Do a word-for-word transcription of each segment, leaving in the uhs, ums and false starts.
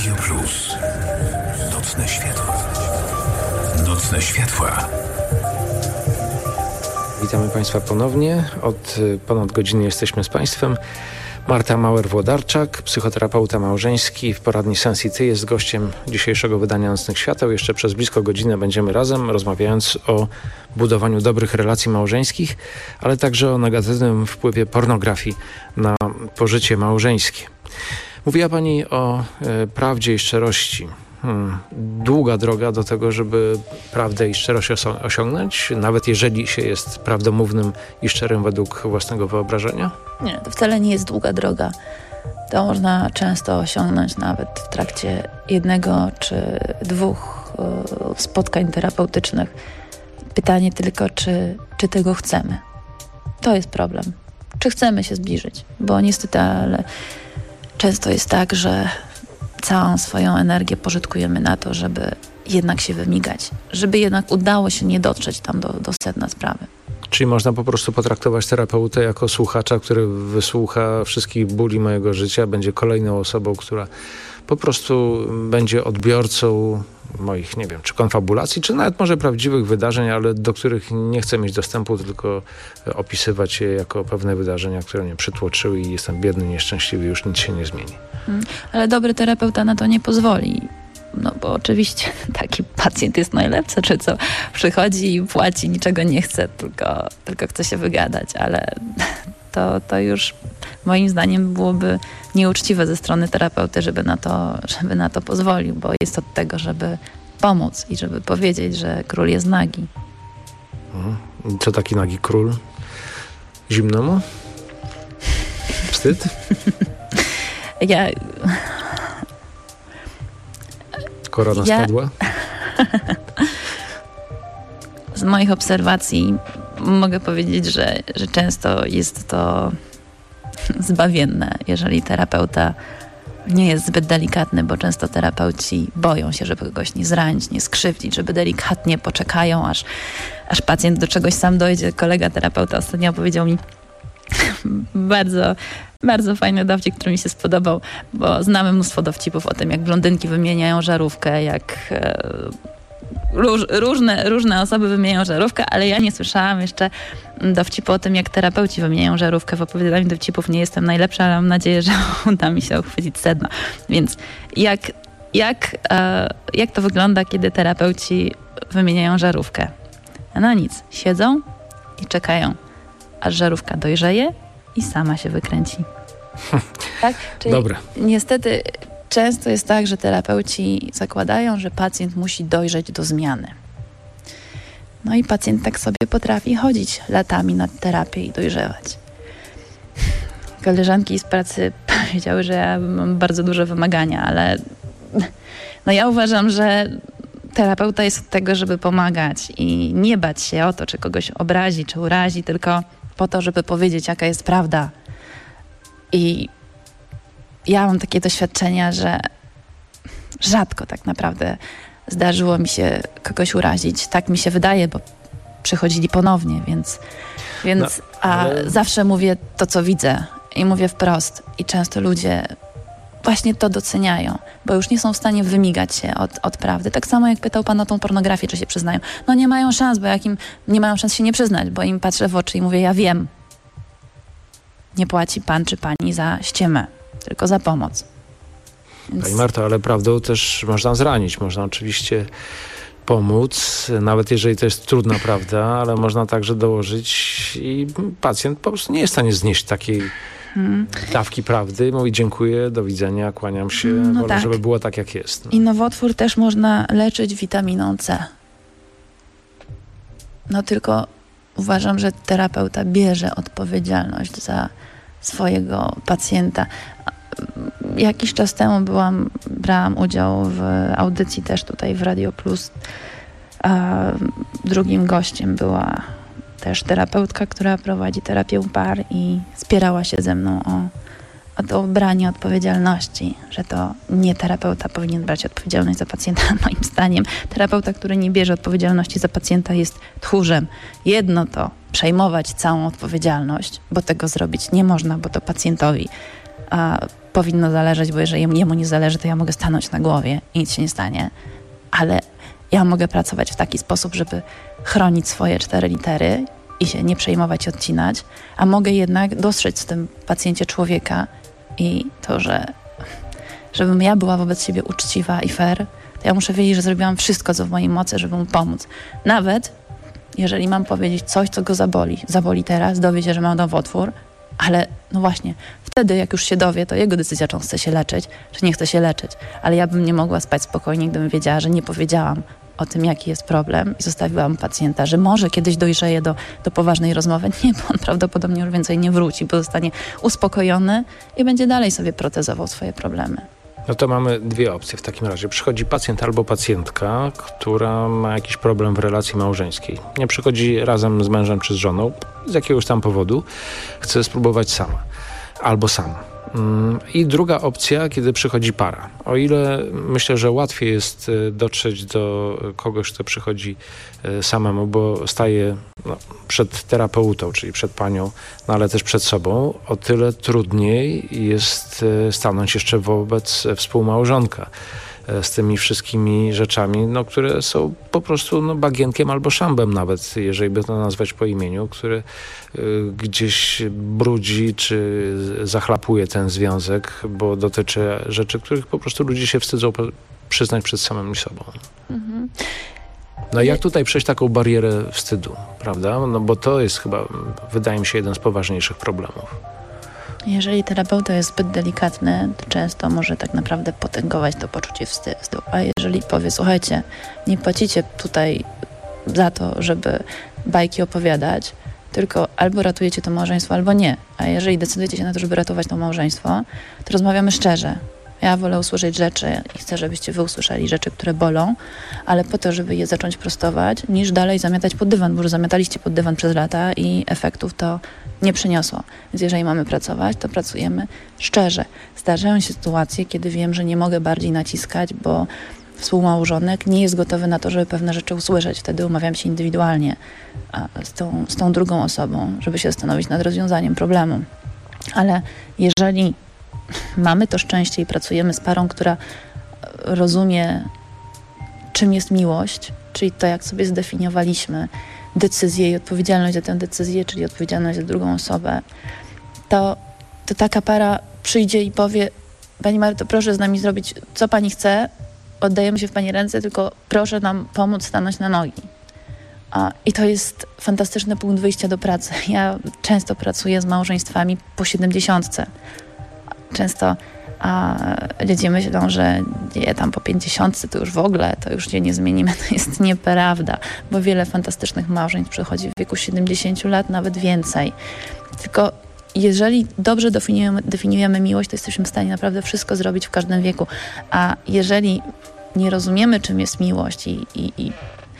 Radio Plus. Nocne światła. Nocne światła. Witamy Państwa ponownie. Od ponad godziny jesteśmy z Państwem. Marta Mauer-Włodarczak, psychoterapeuta małżeński w poradni Sensity, jest gościem dzisiejszego wydania Nocnych Świateł. Jeszcze przez blisko godzinę będziemy razem, rozmawiając o budowaniu dobrych relacji małżeńskich, ale także o negatywnym wpływie pornografii na pożycie małżeńskie. Mówiła Pani o e, prawdzie i szczerości. Hmm. Długa droga do tego, żeby prawdę i szczerość oso- osiągnąć, nawet jeżeli się jest prawdomównym i szczerym według własnego wyobrażenia? Nie, to wcale nie jest długa droga. To można często osiągnąć nawet w trakcie jednego czy dwóch y, spotkań terapeutycznych. Pytanie tylko, czy, czy tego chcemy. To jest problem. Czy chcemy się zbliżyć? Bo niestety, ale często jest tak, że całą swoją energię pożytkujemy na to, żeby jednak się wymigać, żeby jednak udało się nie dotrzeć tam do, do sedna sprawy. Czyli można po prostu potraktować terapeutę jako słuchacza, który wysłucha wszystkich bóli mojego życia, będzie kolejną osobą, która po prostu będzie odbiorcą moich, nie wiem, czy konfabulacji, czy nawet może prawdziwych wydarzeń, ale do których nie chcę mieć dostępu, tylko opisywać je jako pewne wydarzenia, które mnie przytłoczyły i jestem biedny, nieszczęśliwy, już nic się nie zmieni. Ale dobry terapeuta na to nie pozwoli. No bo oczywiście taki pacjent jest najlepszy, czy co? Przychodzi i płaci, niczego nie chce, tylko, tylko chce się wygadać, ale to, to już moim zdaniem byłoby nieuczciwe ze strony terapeuty, żeby na to, żeby na to pozwolił, bo jest od tego, żeby pomóc i żeby powiedzieć, że król jest nagi. Mhm. Co taki nagi król? Zimno mu? Wstyd? Ja... Korona ja... spadła? Z moich obserwacji mogę powiedzieć, że, że często jest to zbawienne, jeżeli terapeuta nie jest zbyt delikatny, bo często terapeuci boją się, żeby kogoś nie zranić, nie skrzywdzić, żeby delikatnie poczekają, aż, aż pacjent do czegoś sam dojdzie. Kolega terapeuta ostatnio powiedział mi bardzo, bardzo fajny dowcip, który mi się spodobał, bo znamy mnóstwo dowcipów o tym, jak blondynki wymieniają żarówkę, jak e, róż, różne, różne osoby wymieniają żarówkę, ale ja nie słyszałam jeszcze dowcipu o tym, jak terapeuci wymieniają żarówkę. W opowiadaniu dowcipów nie jestem najlepsza, ale mam nadzieję, że uda mi się uchwycić sedno. Więc jak, jak, e, jak to wygląda, kiedy terapeuci wymieniają żarówkę? No nic, siedzą i czekają, aż żarówka dojrzeje i sama się wykręci. Tak? Czyli Dobre. Niestety często jest tak, że terapeuci zakładają, że pacjent musi dojrzeć do zmiany. No i pacjent tak sobie potrafi chodzić latami na terapię i dojrzewać. Koleżanki z pracy powiedziały, że ja mam bardzo duże wymagania, ale no ja uważam, że terapeuta jest od tego, żeby pomagać i nie bać się o to, czy kogoś obrazi, czy urazi, tylko po to, żeby powiedzieć, jaka jest prawda. I ja mam takie doświadczenia, że rzadko tak naprawdę zdarzyło mi się kogoś urazić. Tak mi się wydaje, bo przychodzili ponownie, więc, więc no, ale... a zawsze mówię to, co widzę i mówię wprost. I często ludzie właśnie to doceniają, bo już nie są w stanie wymigać się od, od prawdy. Tak samo jak pytał pan o tą pornografię, czy się przyznają. No nie mają szans, bo jak im nie mają szans się nie przyznać, bo im patrzę w oczy i mówię, ja wiem. Nie płaci pan czy pani za ściemę, tylko za pomoc. Więc... Pani Marto, ale prawdą też można zranić. Można oczywiście pomóc, nawet jeżeli to jest trudna prawda, ale można także dołożyć i pacjent po prostu nie jest w stanie znieść takiej hmm. dawki prawdy. Mówi dziękuję, do widzenia, kłaniam się, no wolę, tak. żeby było tak, jak jest. No. I nowotwór też można leczyć witaminą C. No tylko uważam, że terapeuta bierze odpowiedzialność za swojego pacjenta. Jakiś czas temu byłam, brałam udział w audycji też tutaj w Radio Plus. A drugim gościem była też terapeutka, która prowadzi terapię par i spierała się ze mną o, o to branie odpowiedzialności, że to nie terapeuta powinien brać odpowiedzialność za pacjenta. Moim zdaniem terapeuta, który nie bierze odpowiedzialności za pacjenta, jest tchórzem. Jedno to przejmować całą odpowiedzialność, bo tego zrobić nie można, bo to pacjentowi a, powinno zależeć, bo jeżeli jemu nie zależy, to ja mogę stanąć na głowie i nic się nie stanie. Ale ja mogę pracować w taki sposób, żeby chronić swoje cztery litery i się nie przejmować i odcinać, a mogę jednak dostrzec w tym pacjencie człowieka i to, że żebym ja była wobec siebie uczciwa i fair, to ja muszę wiedzieć, że zrobiłam wszystko, co w mojej mocy, żeby mu pomóc. Nawet jeżeli mam powiedzieć coś, co go zaboli. Zaboli teraz, dowie się, że ma nowotwór, ale no właśnie, wtedy jak już się dowie, to jego decyzja, czy on chce się leczyć, czy nie chce się leczyć. Ale ja bym nie mogła spać spokojnie, gdybym wiedziała, że nie powiedziałam o tym, jaki jest problem i zostawiłam pacjenta, że może kiedyś dojrzeje do, do poważnej rozmowy. Nie, bo on prawdopodobnie już więcej nie wróci, bo zostanie uspokojony i będzie dalej sobie protezował swoje problemy. No to mamy dwie opcje w takim razie. Przychodzi pacjent albo pacjentka, która ma jakiś problem w relacji małżeńskiej. Nie przychodzi razem z mężem czy z żoną, z jakiegoś tam powodu. Chce spróbować sama albo sam. I druga opcja, kiedy przychodzi para. O ile myślę, że łatwiej jest dotrzeć do kogoś, kto przychodzi samemu, bo staje no, przed terapeutą, czyli przed panią, no, ale też przed sobą, o tyle trudniej jest stanąć jeszcze wobec współmałżonka z tymi wszystkimi rzeczami, no, które są po prostu no, bagienkiem albo szambem nawet, jeżeli by to nazwać po imieniu, który y, gdzieś brudzi czy zachlapuje ten związek, bo dotyczy rzeczy, których po prostu ludzie się wstydzą przyznać przed samym sobą. Mhm. No i jak tutaj przejść taką barierę wstydu, prawda? No bo to jest chyba, wydaje mi się, jeden z poważniejszych problemów. Jeżeli terapeuta jest zbyt delikatny, to często może tak naprawdę potęgować to poczucie wstydu. A jeżeli powie, słuchajcie, nie płacicie tutaj za to, żeby bajki opowiadać, tylko albo ratujecie to małżeństwo, albo nie. A jeżeli decydujecie się na to, żeby ratować to małżeństwo, to rozmawiamy szczerze. Ja wolę usłyszeć rzeczy i chcę, żebyście wy usłyszeli rzeczy, które bolą, ale po to, żeby je zacząć prostować, niż dalej zamiatać pod dywan, bo już zamiataliście pod dywan przez lata i efektów to nie przyniosło. Więc jeżeli mamy pracować, to pracujemy szczerze. Zdarzają się sytuacje, kiedy wiem, że nie mogę bardziej naciskać, bo współmałżonek nie jest gotowy na to, żeby pewne rzeczy usłyszeć. Wtedy umawiam się indywidualnie z tą, z tą drugą osobą, żeby się zastanowić nad rozwiązaniem problemu. Ale jeżeli mamy to szczęście i pracujemy z parą, która rozumie, czym jest miłość, czyli to, jak sobie zdefiniowaliśmy decyzję i odpowiedzialność za tę decyzję, czyli odpowiedzialność za drugą osobę, to, to taka para przyjdzie i powie: Pani Marto, proszę z nami zrobić, co Pani chce, oddajemy się w Pani ręce, tylko proszę nam pomóc stanąć na nogi. A, I to jest fantastyczny punkt wyjścia do pracy. Ja często pracuję z małżeństwami po siedemdziesiątce. Często a ludzie myślą, że nie, tam po pięćdziesiątce to już w ogóle, to już się nie zmienimy. To jest nieprawda, bo wiele fantastycznych małżeństw przychodzi w wieku siedemdziesięciu lat, nawet więcej. Tylko jeżeli dobrze definiujemy, definiujemy miłość, to jesteśmy w stanie naprawdę wszystko zrobić w każdym wieku. A jeżeli nie rozumiemy, czym jest miłość i, i, i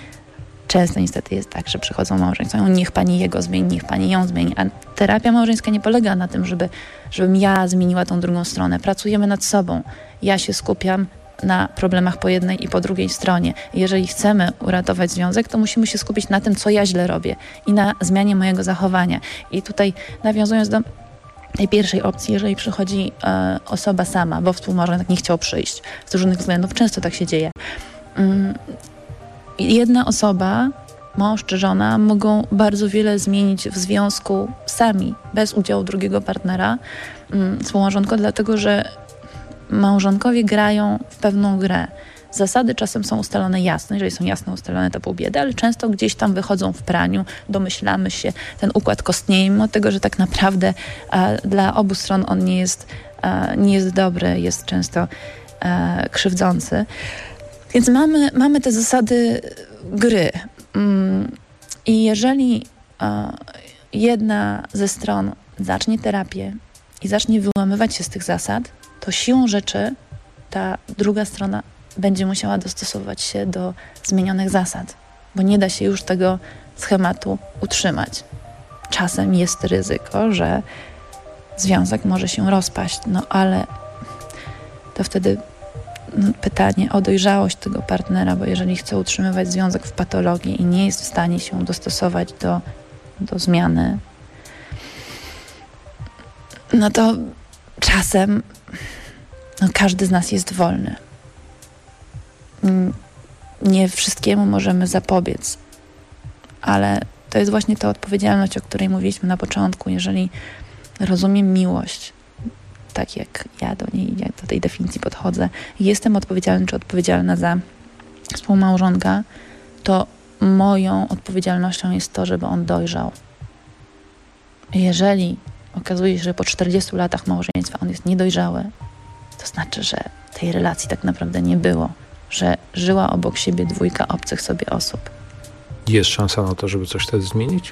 często niestety jest tak, że przychodzą małżeństwa, mówią: niech pani jego zmieni, niech pani ją zmieni. A terapia małżeńska nie polega na tym, żeby, żebym ja zmieniła tą drugą stronę. Pracujemy nad sobą. Ja się skupiam na problemach po jednej i po drugiej stronie. Jeżeli chcemy uratować związek, to musimy się skupić na tym, co ja źle robię i na zmianie mojego zachowania. I tutaj nawiązując do tej pierwszej opcji, jeżeli przychodzi e, osoba sama, bo współmałżonek nie chciał przyjść z różnych względów, często tak się dzieje. Mm, Jedna osoba, mąż czy żona, mogą bardzo wiele zmienić w związku sami, bez udziału drugiego partnera, współmałżonka, dlatego że małżonkowie grają w pewną grę. Zasady czasem są ustalone jasno, jeżeli są jasno ustalone, to pół biedy, ale często gdzieś tam wychodzą w praniu, domyślamy się, ten układ kostnieje, mimo tego, że tak naprawdę a, dla obu stron on nie jest, a, nie jest dobry, jest często a, krzywdzący. Więc mamy, mamy te zasady gry. I jeżeli jedna ze stron zacznie terapię i zacznie wyłamywać się z tych zasad, to siłą rzeczy ta druga strona będzie musiała dostosować się do zmienionych zasad, bo nie da się już tego schematu utrzymać. Czasem jest ryzyko, że związek może się rozpaść, no ale to wtedy pytanie o dojrzałość tego partnera, bo jeżeli chce utrzymywać związek w patologii i nie jest w stanie się dostosować do, do zmiany, no to czasem no, każdy z nas jest wolny. Nie wszystkiemu możemy zapobiec, ale to jest właśnie ta odpowiedzialność, o której mówiliśmy na początku. Jeżeli rozumiem miłość, tak jak ja do niej, jak do tej definicji podchodzę, jestem odpowiedzialny czy odpowiedzialna za współmałżonka, to moją odpowiedzialnością jest to, żeby on dojrzał. Jeżeli okazuje się, że po czterdziestu latach małżeństwa on jest niedojrzały, to znaczy, że tej relacji tak naprawdę nie było, że żyła obok siebie dwójka obcych sobie osób. Jest szansa na to, żeby coś wtedy zmienić?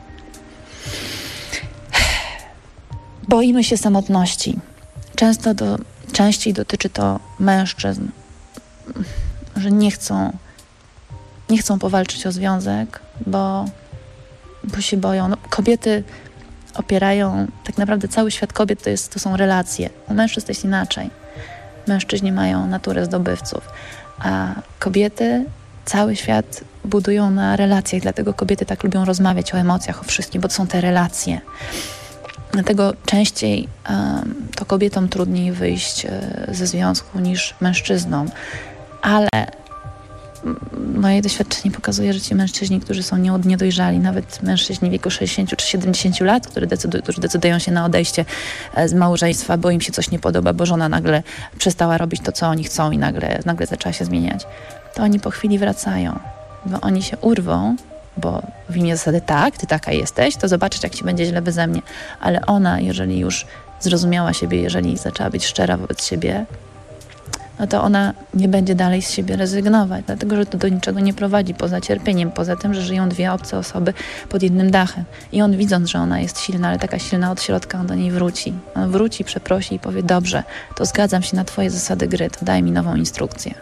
Boimy się samotności. Często do, częściej dotyczy to mężczyzn, że nie chcą, nie chcą powalczyć o związek, bo, bo się boją. No, kobiety opierają, tak naprawdę cały świat kobiet to, jest, to są relacje. U mężczyzn jest inaczej. Mężczyźni mają naturę zdobywców, a kobiety cały świat budują na relacjach, dlatego kobiety tak lubią rozmawiać o emocjach, o wszystkim, bo to są te relacje. Dlatego częściej um, to kobietom trudniej wyjść e, ze związku niż mężczyznom. Ale m, moje doświadczenie pokazuje, że ci mężczyźni, którzy są nie- niedojrzali, nawet mężczyźni w wieku sześćdziesięciu czy siedemdziesięciu lat, którzy, decydu- którzy decydują się na odejście e, z małżeństwa, bo im się coś nie podoba, bo żona nagle przestała robić to, co oni chcą i nagle, nagle zaczęła się zmieniać, to oni po chwili wracają, bo oni się urwą, bo w imię zasady tak, ty taka jesteś, to zobaczysz, jak ci będzie źle beze mnie. Ale ona, jeżeli już zrozumiała siebie, jeżeli zaczęła być szczera wobec siebie, no to ona nie będzie dalej z siebie rezygnować, dlatego że to do niczego nie prowadzi poza cierpieniem, poza tym, że żyją dwie obce osoby pod jednym dachem. I on, widząc, że ona jest silna, ale taka silna od środka, on do niej wróci. On wróci, przeprosi i powie: dobrze, to zgadzam się na twoje zasady gry, to daj mi nową instrukcję.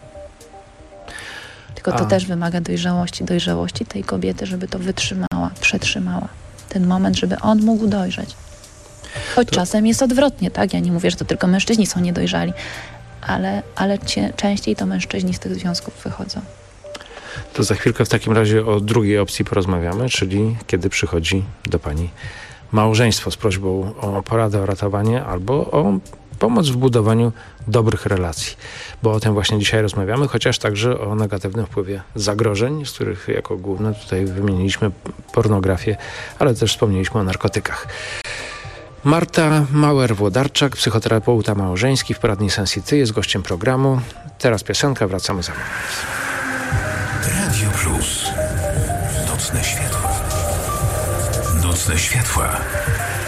Tylko to A. też wymaga dojrzałości, dojrzałości tej kobiety, żeby to wytrzymała, przetrzymała. Ten moment, żeby on mógł dojrzeć. Choć To- czasem jest odwrotnie, tak? Ja nie mówię, że to tylko mężczyźni są niedojrzali, ale, ale cie, częściej to mężczyźni z tych związków wychodzą. To za chwilkę w takim razie o drugiej opcji porozmawiamy, czyli kiedy przychodzi do pani małżeństwo z prośbą o poradę, o ratowanie albo o pomoc w budowaniu dobrych relacji. Bo o tym właśnie dzisiaj rozmawiamy, chociaż także o negatywnym wpływie zagrożeń, z których jako główne tutaj wymieniliśmy pornografię, ale też wspomnieliśmy o narkotykach. Marta Mauer-Włodarczak, psychoterapeuta małżeński w poradni Sensity, jest gościem programu. Teraz piosenka, wracamy za moment. Radio Plus. Nocne światła. Nocne światła.